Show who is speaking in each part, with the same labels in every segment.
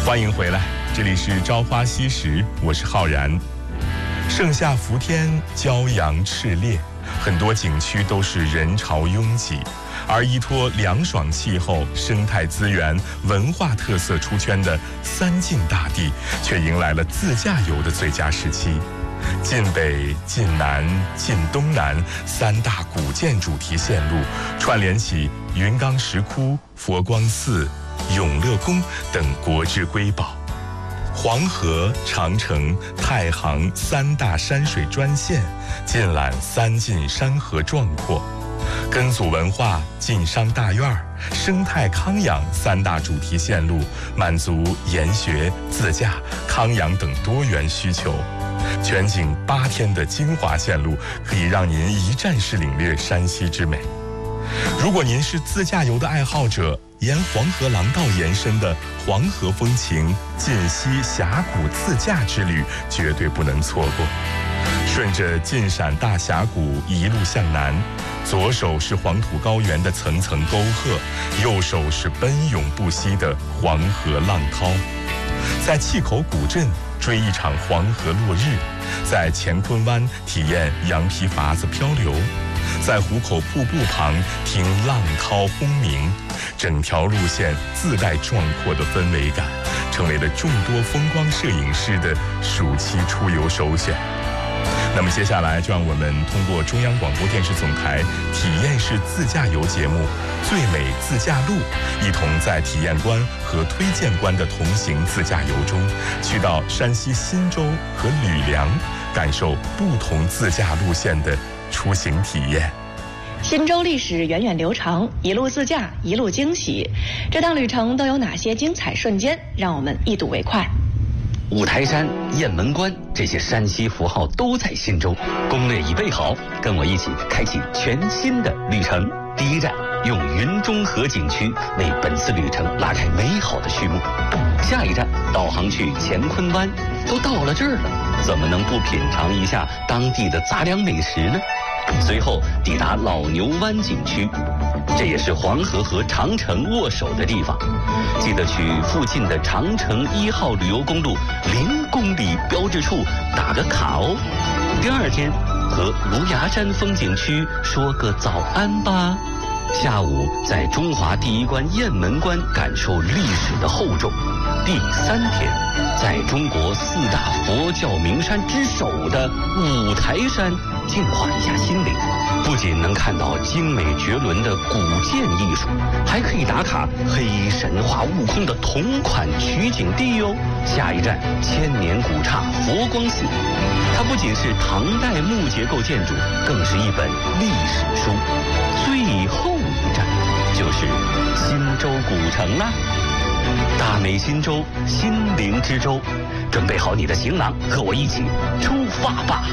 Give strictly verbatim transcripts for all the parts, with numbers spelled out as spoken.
Speaker 1: 欢迎回来，这里是《朝花夕拾》，我是浩然。盛夏伏天，骄阳炽烈，很多景区都是人潮拥挤，而依托凉爽气候、生态资源、文化特色出圈的三晋大地，却迎来了自驾游的最佳时期。晋北、晋南、晋东南三大古建主题线路，串联起云冈石窟、佛光寺、永乐宫等国之瑰宝。黄河、长城、太行三大山水专线，尽览三晋山河壮阔。根祖文化、晋商大院、生态康养三大主题线路，满足研学、自驾、康养等多元需求。全景八天的精华线路，可以让您一站式领略山西之美。如果您是自驾游的爱好者，沿黄河廊道延伸的黄河风情晋西峡谷自驾之旅绝对不能错过。顺着晋陕大峡谷一路向南，左手是黄土高原的层层沟壑，右手是奔涌不息的黄河浪涛。在碛口古镇追一场黄河落日，在乾坤湾体验羊皮筏子漂流，在壶口瀑布旁听浪涛轰鸣，整条路线自带壮阔的氛围感，成为了众多风光摄影师的暑期出游首选。那么接下来就让我们通过中央广播电视总台体验式自驾游节目《最美自驾路》，一同在体验官和推荐官的同行自驾游中，去到山西忻州和吕梁，感受不同自驾路线的出行体验。
Speaker 2: 忻州历史源远流长，一路自驾，一路惊喜。这趟旅程都有哪些精彩瞬间？让我们一睹为快。
Speaker 3: 五台山、雁门关这些山西符号都在忻州，攻略已备好，跟我一起开启全新的旅程。第一站，用云中河景区为本次旅程拉开美好的序幕。下一站，导航去乾坤湾。都到了这儿了，怎么能不品尝一下当地的杂粮美食呢？随后抵达老牛湾景区，这也是黄河和长城握手的地方，记得去附近的长城一号旅游公路零公里标志处打个卡哦。第二天和芦芽山风景区说个早安吧。下午在中华第一关雁门关感受历史的厚重。第三天，在中国四大佛教名山之首的五台山净化一下心灵，不仅能看到精美绝伦的古建艺术，还可以打卡黑神话悟空的同款取景地哟。下一站，千年古刹佛光寺，它不仅是唐代木结构建筑，更是一本历史书。最后一站就是忻州古城啦。大美忻州，心灵之州，准备好你的行囊，和我一起出发吧。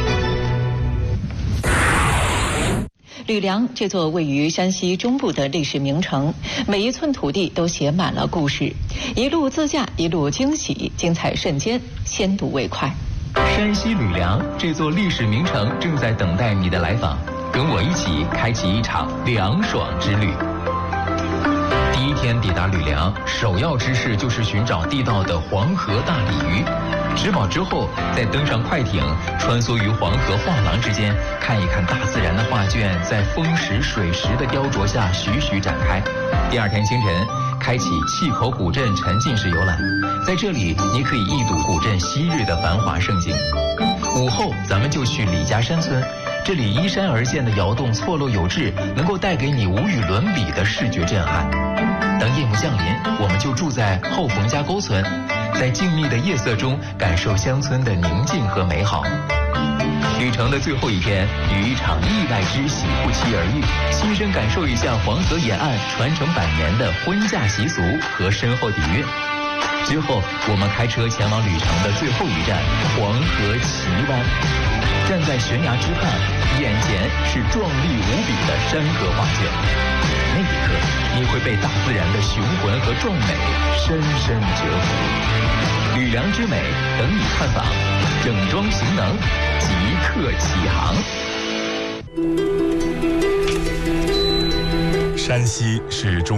Speaker 2: 吕梁这座位于山西中部的历史名城，每一寸土地都写满了故事，一路自驾，一路惊喜，精彩瞬间，先睹为快。
Speaker 4: 山西吕梁这座历史名城正在等待你的来访，跟我一起开启一场凉爽之旅。第一天抵达吕梁，首要之事就是寻找地道的黄河大鲤鱼。吃饱之后，再登上快艇，穿梭于黄河画廊之间，看一看大自然的画卷在风石水石的雕琢下徐徐展开。第二天清晨，开启碛口古镇沉浸式游览，在这里你可以一睹古镇昔日的繁华盛景。午后，咱们就去李家山村。这里依山而建的窑洞错落有致，能够带给你无与伦比的视觉震撼。等夜幕降临，我们就住在后冯家沟村，在静谧的夜色中感受乡村的宁静和美好。旅程的最后一天，与一场意外之喜不期而遇，亲身感受一下黄河沿岸传承百年的婚嫁习俗和深厚底蕴。之后，我们开车前往旅程的最后一站黄河奇湾。站在悬崖之畔，眼前是壮丽无比的山河画卷。那一刻，你会被大自然的雄浑和壮美深深折服。吕梁之美等你探访，整装行囊，即刻起航。
Speaker 1: 山西是中